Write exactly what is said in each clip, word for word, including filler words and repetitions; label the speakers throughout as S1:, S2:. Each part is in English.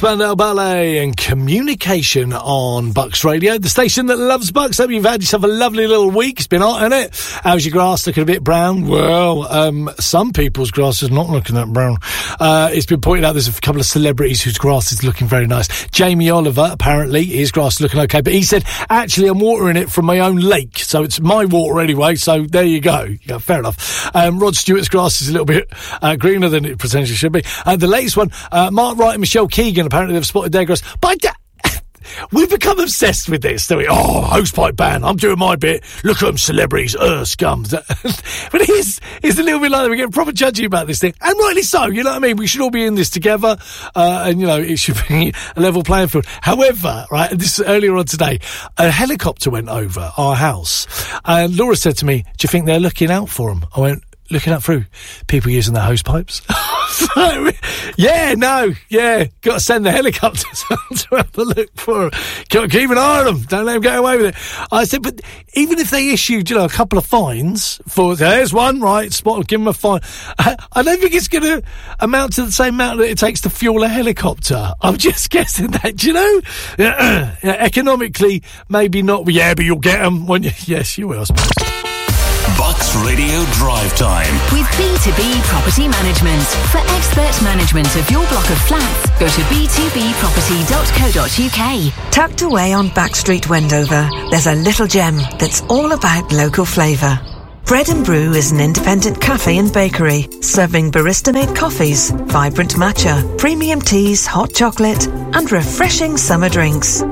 S1: Spandau Ballet and Communication on Bucks Radio, the station that loves Bucks. Hope you've had yourself a lovely little week. It's been hot, hasn't it? How's your grass looking? A bit brown? Well, um, some people's grass is not looking that brown. Uh, it's been pointed out there's a couple of celebrities whose grass is looking very nice. Jamie Oliver, apparently, his grass is looking okay, but he said, actually, I'm watering it from my own lake, so it's my water anyway, so there you go. Yeah, fair enough. Um, Rod Stewart's grass is a little bit uh, greener than it potentially should be. Uh, the latest one, uh, Mark Wright and Michelle Keegan, apparently they've spotted their grass. But we've become obsessed with this, don't we? Oh, hosepipe ban. I'm doing my bit. Look at them, celebrities. Ugh, scums. But it is, it's a little bit like that. We get proper judgy about this thing. And rightly so, you know what I mean? We should all be in this together. Uh, and, you know, it should be a level playing field. However, right, this is earlier on today, a helicopter went over our house. And Laura said to me, do you think they're looking out for them? I went, looking out through people using their hose pipes. So, yeah, no, yeah, got to send the helicopters to have a look for them. Keep an eye on them. Don't let them get away with it. I said, but even if they issued, you know, a couple of fines for, there's one, right, spot, give them a fine. I, I don't think it's going to amount to the same amount that it takes to fuel a helicopter. I'm just guessing that, do you know? Yeah, economically, maybe not. Yeah, but you'll get them when you, yes, you will, I suppose.
S2: Bucks Radio Drive Time
S3: with B two B Property Management. For expert management of your block of flats, go to b two b property dot co dot u k.
S4: Tucked away on Backstreet, Wendover, there's a little gem that's all about local flavour. Bread and Brew is an independent cafe and bakery, serving barista-made coffees, vibrant matcha, premium teas, hot chocolate, and refreshing summer drinks.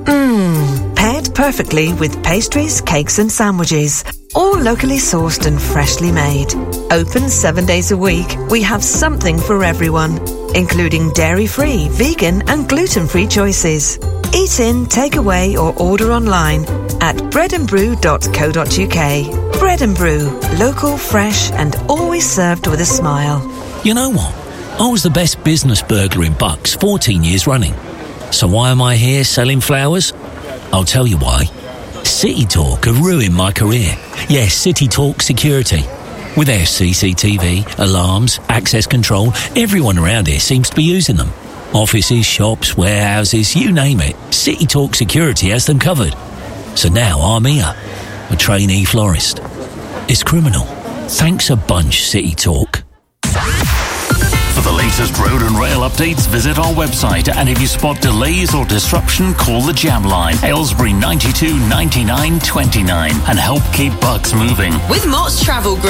S4: Mmm, paired perfectly with pastries, cakes and sandwiches, all locally sourced and freshly made. Open seven days a week, we have something for everyone, including dairy-free, vegan and gluten-free choices. Eat in, take away or order online at bread and brew dot co dot u k. Bread and Brew, local, fresh and always served with a smile.
S5: You know what? I was the best business burglar in Bucks fourteen years running. So why am I here selling flowers? I'll tell you why. City Talk have ruined my career. Yes, City Talk Security. With their C C T V, alarms, access control, everyone around here seems to be using them. Offices, shops, warehouses, you name it. City Talk Security has them covered. So now I'm here, a trainee florist. It's criminal. Thanks a bunch, City Talk.
S2: For the latest road and rail updates, visit our website, and if you spot delays or disruption, call the Jam Line, Aylesbury ninety-two ninety-nine twenty-nine, and help keep Bucks moving.
S3: With Mott's Travel Group.